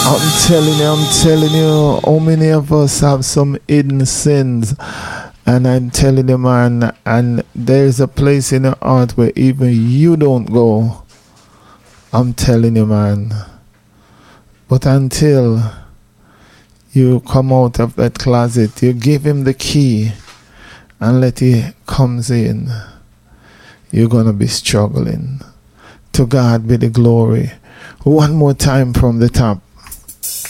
I'm telling you, how many of us have some hidden sins? And I'm telling you, man, and there's a place in your heart where even you don't go. I'm telling you, man. But until you come out of that closet, you give him the key and let he comes in, you're going to be struggling. To God be the glory. One more time from the top.